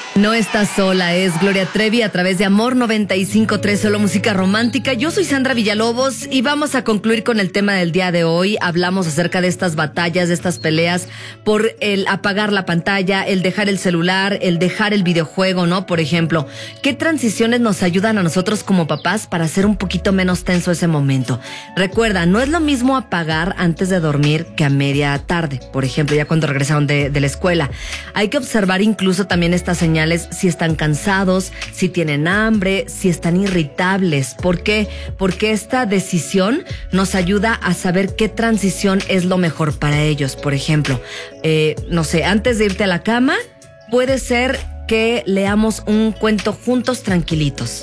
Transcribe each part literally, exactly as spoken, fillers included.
No estás sola, es Gloria Trevi a través de Amor noventa y cinco punto tres, solo música romántica. Yo soy Sandra Villalobos y vamos a concluir con el tema del día de hoy. Hablamos acerca de estas batallas, de estas peleas por el apagar la pantalla, el dejar el celular, el dejar el videojuego, ¿no? Por ejemplo, ¿qué transiciones nos ayudan a nosotros como papás para hacer un poquito menos tenso ese momento? Recuerda, no es lo mismo apagar antes de dormir que a media tarde, por ejemplo, ya cuando regresaron de, de la escuela. Hay que observar incluso también estas señales, si están cansados, si tienen hambre, si están irritables. ¿Por qué? Porque esta decisión nos ayuda a saber qué transición es lo mejor para ellos. Por ejemplo, eh, no sé, antes de irte a la cama, puede ser que leamos un cuento juntos tranquilitos.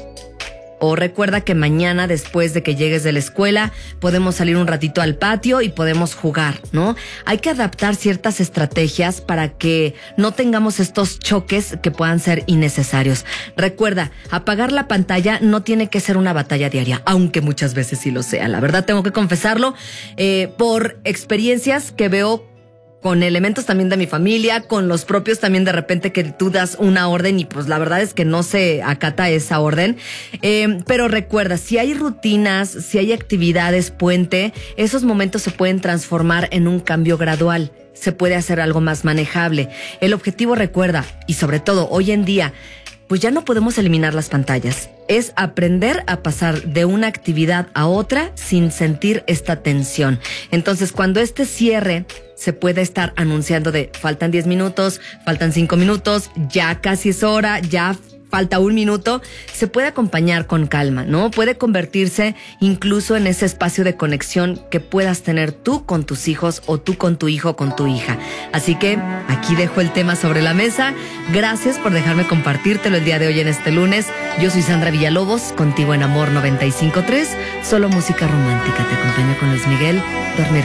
O recuerda que mañana, después de que llegues de la escuela, podemos salir un ratito al patio y podemos jugar, ¿no? Hay que adaptar ciertas estrategias para que no tengamos estos choques que puedan ser innecesarios. Recuerda, apagar la pantalla no tiene que ser una batalla diaria, aunque muchas veces sí lo sea. La verdad, tengo que confesarlo, eh, por experiencias que veo con elementos también de mi familia, con los propios también de repente que tú das una orden y pues la verdad es que no se acata esa orden. Eh, pero recuerda, si hay rutinas, si hay actividades puente, esos momentos se pueden transformar en un cambio gradual. Se puede hacer algo más manejable. El objetivo, recuerda, y sobre todo hoy en día, pues ya no podemos eliminar las pantallas. Es aprender a pasar de una actividad a otra sin sentir esta tensión. Entonces, cuando este cierre se puede estar anunciando de faltan diez minutos, faltan cinco minutos, ya casi es hora, ya falta un minuto, se puede acompañar con calma, ¿no? Puede convertirse incluso en ese espacio de conexión que puedas tener tú con tus hijos o tú con tu hijo o con tu hija. Así que aquí dejo el tema sobre la mesa. Gracias por dejarme compartírtelo el día de hoy en este lunes. Yo soy Sandra Villalobos, contigo en Amor noventa y cinco punto tres, solo música romántica. Te acompaño con Luis Miguel. Dormir